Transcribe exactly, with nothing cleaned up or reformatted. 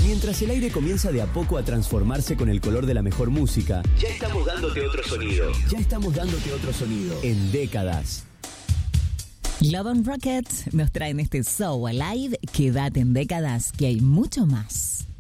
Mientras el aire comienza de a poco a transformarse con el color de la mejor música, ya estamos dándote otro sonido. Ya estamos dándote otro sonido. En décadas. Love on Rocket nos traen este show alive. Quédate en Décadas, que hay mucho más.